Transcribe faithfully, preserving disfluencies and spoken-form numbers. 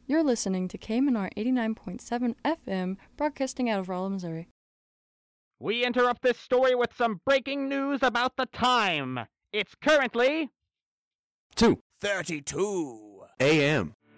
You're listening to K M N R eighty-nine point seven F M, broadcasting out of Rolla, Missouri. We interrupt this story with some breaking news about the time. It's currently two thirty-two a.m.